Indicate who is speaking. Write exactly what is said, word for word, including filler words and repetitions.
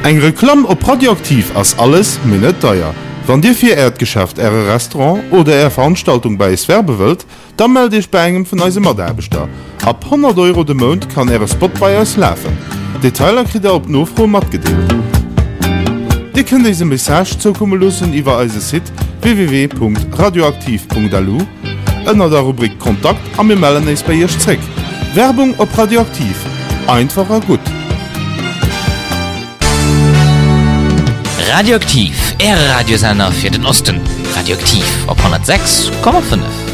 Speaker 1: Eng Reklam op Radioaktiv ass alles minnet teuer. Wann Dir fir Erdgeschäft Äre Restaurant oder Ä Veranstaltung bei es werbe wëlt, dann meld Dich bei engem vun eise Maderbeter. Ab hundert Euro de Mount kann Äre Spot bei es läfen. Detailer krit er op Nofro mat gedeelt. Di kën deise Message zokomme lussen iwwer eise Site w w w punkt radioaktiv punkt a l u, ënner der Rubrik Kontakt am mir melden eis bei Ihrch Zweck. Werbung op Radioaktiv. Einfacher gut.
Speaker 2: Radioaktiv, Äre Radiosender für den Osten. Radioaktiv auf hundertsechs Komma fünf.